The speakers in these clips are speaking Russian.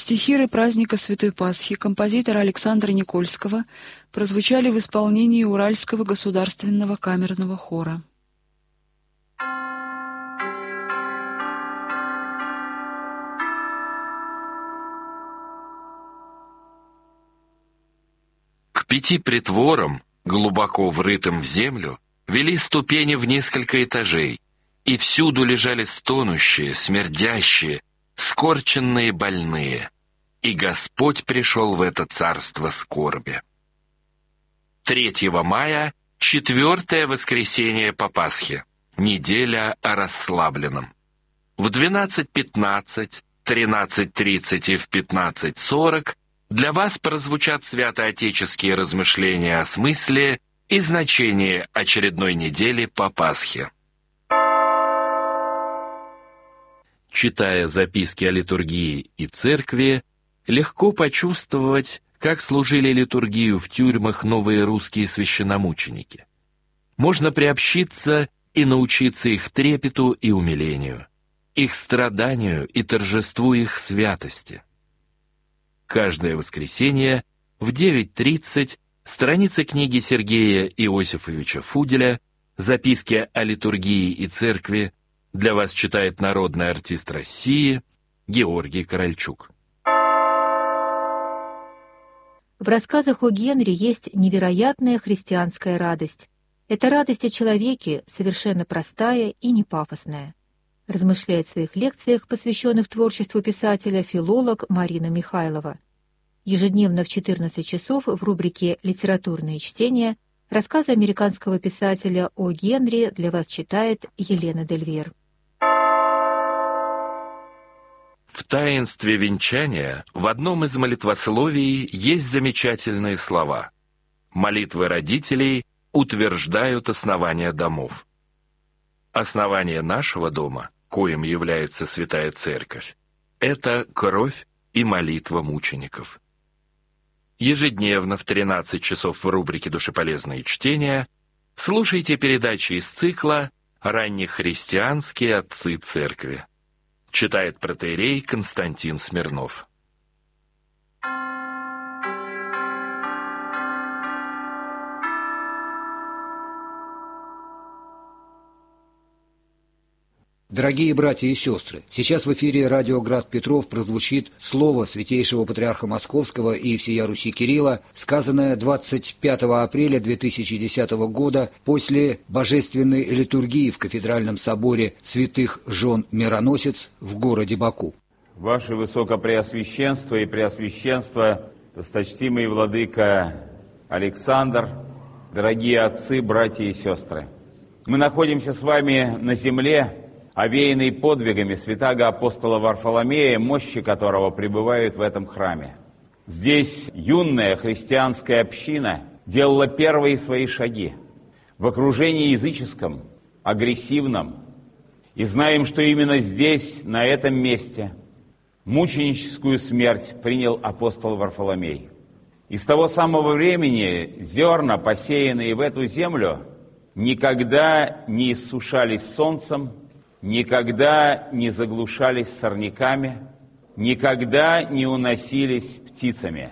Стихиры праздника Святой Пасхи композитора Александра Никольского прозвучали в исполнении Уральского государственного камерного хора. К 5 притворам, глубоко врытым в землю, вели ступени в несколько этажей, и всюду лежали стонущие, смердящие, скорченные больные. И Господь пришел в это царство скорби. 3 мая — 4-е воскресенье по Пасхе, неделя о расслабленном. В 12:15, 13:30 и в 15:40 для вас прозвучат святоотеческие размышления о смысле и значении очередной недели по Пасхе. Читая записки о литургии и церкви, легко почувствовать, как служили литургию в тюрьмах новые русские священномученики. Можно приобщиться и научиться их трепету и умилению, их страданию и торжеству их святости. Каждое воскресенье в 9:30 страницы книги Сергея Иосифовича Фуделя «Записки о литургии и церкви» для вас читает народный артист России Георгий Корольчук. В рассказах о Генри есть невероятная христианская радость. Это радость о человеке, совершенно простая и не пафосная. Размышляет в своих лекциях, посвященных творчеству писателя, филолог Марина Михайлова. Ежедневно в 14 часов в рубрике «Литературные чтения» рассказы американского писателя о Генри для вас читает Елена Дельвер. В таинстве венчания в одном из молитвословий есть замечательные слова. Молитвы родителей утверждают основания домов. Основание нашего дома, коим является Святая Церковь, это кровь и молитва мучеников. Ежедневно в 13 часов в рубрике «Душеполезные чтения» слушайте передачи из цикла «Раннехристианские отцы церкви». Читает протоиерей Константин Смирнов. Дорогие братья и сестры, сейчас в эфире радио «Град Петров» прозвучит слово святейшего патриарха Московского и всея Руси Кирилла, сказанное 25 апреля 2010 года после божественной литургии в кафедральном соборе святых жен Мироносец в городе Баку. Ваше Высокопреосвященство и Преосвященство, досточтимый владыка Александр, дорогие отцы, братья и сестры, мы находимся с вами на земле, овеянный подвигами святаго апостола Варфоломея, мощи которого пребывают в этом храме. Здесь юная христианская община делала первые свои шаги в окружении языческом, агрессивном. И знаем, что именно здесь, на этом месте, мученическую смерть принял апостол Варфоломей. И с того самого времени зерна, посеянные в эту землю, никогда не иссушались солнцем, никогда не заглушались сорняками, никогда не уносились птицами.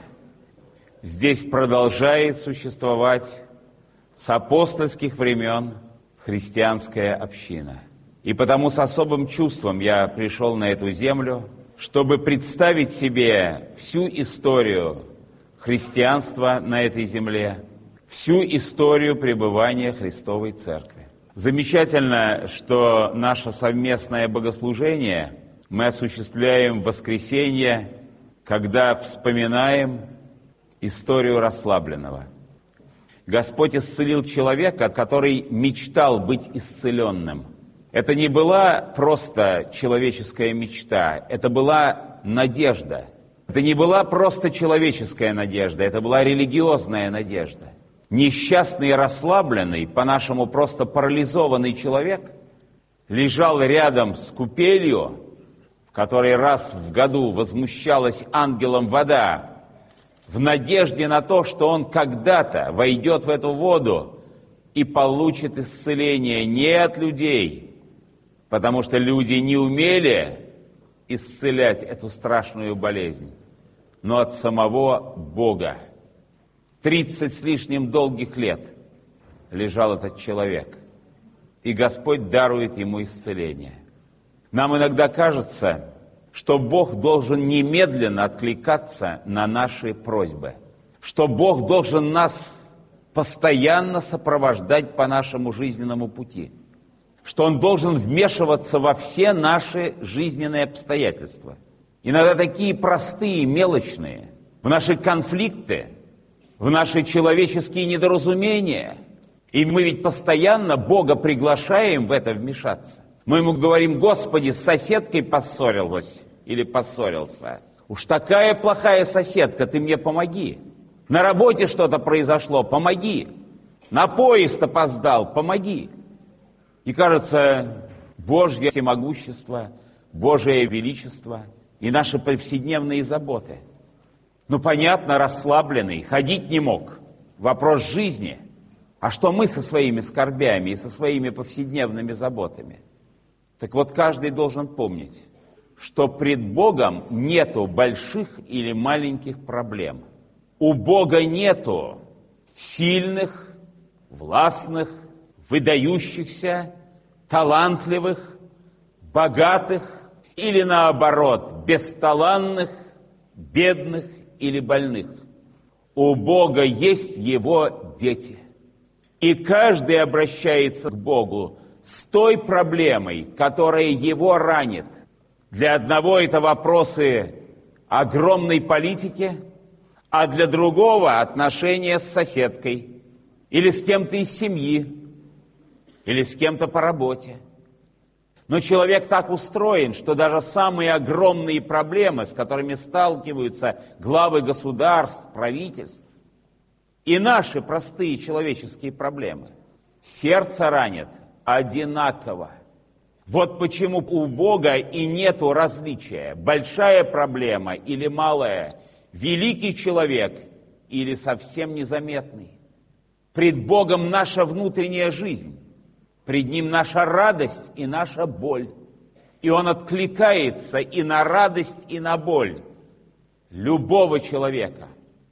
Здесь продолжает существовать с апостольских времен христианская община. И потому с особым чувством я пришел на эту землю, чтобы представить себе всю историю христианства на этой земле, всю историю пребывания Христовой Церкви. Замечательно, что наше совместное богослужение мы осуществляем в воскресенье, когда вспоминаем историю расслабленного. Господь исцелил человека, который мечтал быть исцеленным. Это не была просто человеческая мечта, это была надежда. Это не была просто человеческая надежда, это была религиозная надежда. Несчастный и расслабленный, по-нашему просто парализованный человек, лежал рядом с купелью, в которой раз в году возмущалась ангелом вода, в надежде на то, что он когда-то войдет в эту воду и получит исцеление не от людей, потому что люди не умели исцелять эту страшную болезнь, но от самого Бога. 30 с лишним долгих лет лежал этот человек, и Господь дарует ему исцеление. Нам иногда кажется, что Бог должен немедленно откликаться на наши просьбы, что Бог должен нас постоянно сопровождать по нашему жизненному пути, что Он должен вмешиваться во все наши жизненные обстоятельства. Иногда такие простые, мелочные, в наши конфликты, в наши человеческие недоразумения. И мы ведь постоянно Бога приглашаем в это вмешаться. Мы Ему говорим: Господи, с соседкой поссорилась или поссорился. Уж такая плохая соседка, Ты мне помоги. На работе что-то произошло, помоги. На поезд опоздал, помоги. И кажется, Божье всемогущество, Божие величество и наши повседневные заботы. Ну, понятно, расслабленный, ходить не мог. Вопрос жизни. А что мы со своими скорбями и со своими повседневными заботами? Так вот, каждый должен помнить, что пред Богом нету больших или маленьких проблем. У Бога нету сильных, властных, выдающихся, талантливых, богатых или, наоборот, бесталанных, бедных или больных. У Бога есть Его дети. И каждый обращается к Богу с той проблемой, которая его ранит. Для одного это вопросы огромной политики, а для другого отношения с соседкой, или с кем-то из семьи, или с кем-то по работе. Но человек так устроен, что даже самые огромные проблемы, с которыми сталкиваются главы государств, правительств, и наши простые человеческие проблемы, сердце ранит одинаково. Вот почему у Бога и нету различия, большая проблема или малая, великий человек или совсем незаметный. Пред Богом наша внутренняя жизнь, пред Ним наша радость и наша боль. И Он откликается и на радость, и на боль любого человека.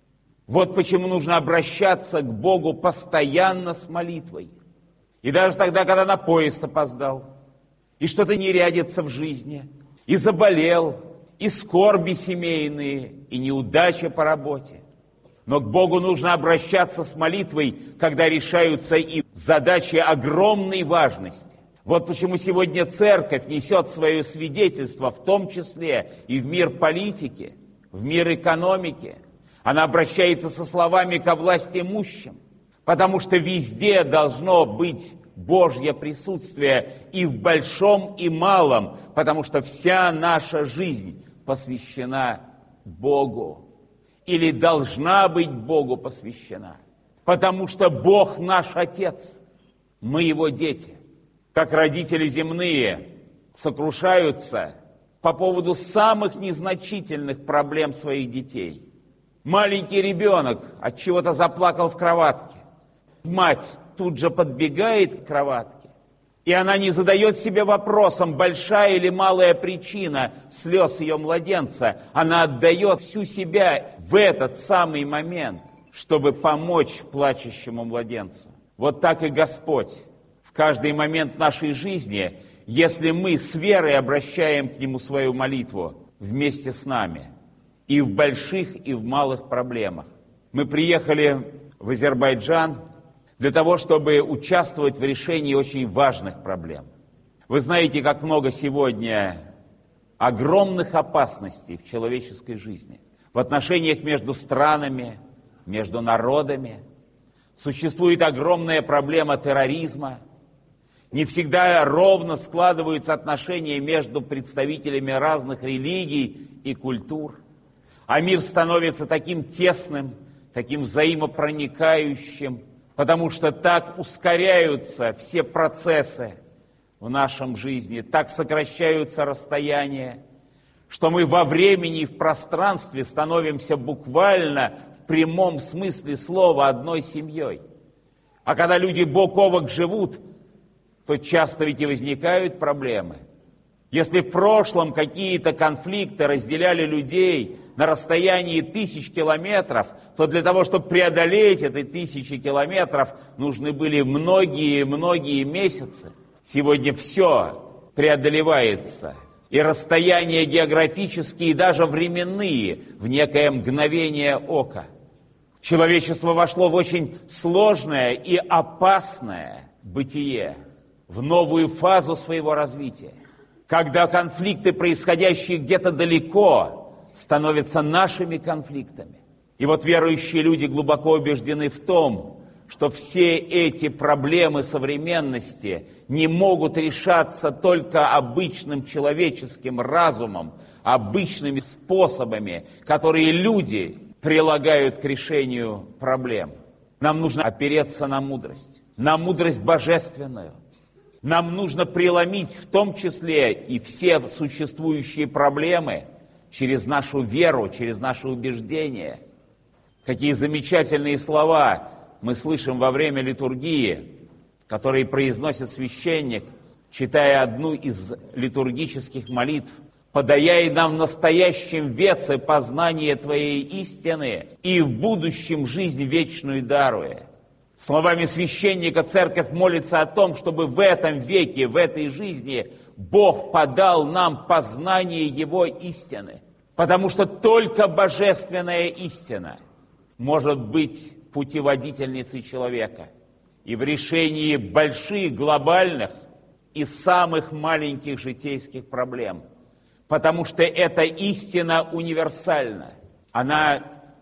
Вот почему нужно обращаться к Богу постоянно с молитвой. И даже тогда, когда на поезд опоздал, и что-то не рядится в жизни, и заболел, и скорби семейные, и неудача по работе. Но к Богу нужно обращаться с молитвой, когда решаются и задачи огромной важности. Вот почему сегодня церковь несет свое свидетельство, в том числе и в мир политики, в мир экономики. Она обращается со словами ко власти имущим, потому что везде должно быть Божье присутствие, и в большом, и малом, потому что вся наша жизнь посвящена Богу. Или должна быть Богу посвящена. Потому что Бог наш Отец, мы Его дети. Как родители земные сокрушаются по поводу самых незначительных проблем своих детей. Маленький ребенок от чего-то заплакал в кроватке. Мать тут же подбегает к кроватке, и она не задает себе вопросом, большая или малая причина слез ее младенца. Она отдает всю себя в этот самый момент, чтобы помочь плачущему младенцу. Вот так и Господь в каждый момент нашей жизни, если мы с верой обращаем к Нему свою молитву вместе с нами, и в больших, и в малых проблемах. Мы приехали в Азербайджан для того, чтобы участвовать в решении очень важных проблем. Вы знаете, как много сегодня огромных опасностей в человеческой жизни, в отношениях между странами, между народами. Существует огромная проблема терроризма. Не всегда ровно складываются отношения между представителями разных религий и культур. А мир становится таким тесным, таким взаимопроникающим, потому что так ускоряются все процессы в нашем жизни, так сокращаются расстояния, что мы во времени и в пространстве становимся буквально в прямом смысле слова одной семьей. А когда люди бок о бок живут, то часто ведь и возникают проблемы. Если в прошлом какие-то конфликты разделяли людей на расстоянии 1000 километров, то для того, чтобы преодолеть эти 1000 километров, нужны были многие месяцы. Сегодня все преодолевается. И расстояния географические, и даже временные, в некое мгновение ока. Человечество вошло в очень сложное и опасное бытие, в новую фазу своего развития, когда конфликты, происходящие где-то далеко, становятся нашими конфликтами. И вот верующие люди глубоко убеждены в том, что все эти проблемы современности не могут решаться только обычным человеческим разумом, обычными способами, которые люди прилагают к решению проблем. Нам нужно опереться на мудрость божественную. Нам нужно преломить в том числе и все существующие проблемы через нашу веру, через наше убеждение. Какие замечательные слова мы слышим во время литургии, которые произносит священник, читая одну из литургических молитв. «Подаяй нам в настоящем веце познание Твоей истины и в будущем жизнь вечную даруя». Словами священника церковь молится о том, чтобы в этом веке, в этой жизни Бог подал нам познание Его истины. Потому что только божественная истина может быть путеводительницей человека и в решении больших, глобальных и самых маленьких житейских проблем. Потому что эта истина универсальна. Она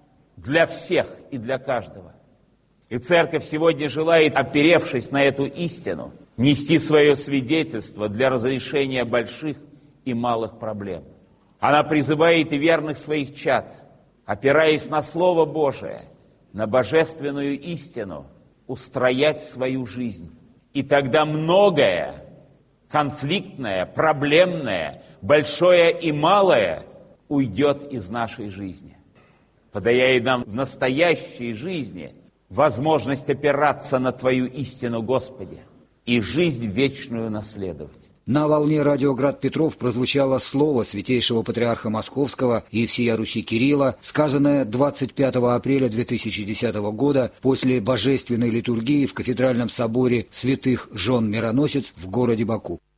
для всех и для каждого. И церковь сегодня желает, оперевшись на эту истину, нести свое свидетельство для разрешения больших и малых проблем. Она призывает и верных своих чад, опираясь на Слово Божие, на божественную истину, устроять свою жизнь. И тогда многое, конфликтное, проблемное, большое и малое уйдет из нашей жизни, подаяя нам в настоящей жизни возможность опираться на Твою истину, Господи, и жизнь вечную наследовать. На волне радио «Град Петров» прозвучало слово святейшего патриарха Московского и всея Руси Кирилла, сказанное 25 апреля 2010 года после божественной литургии в кафедральном соборе святых жен Мироносец в городе Баку.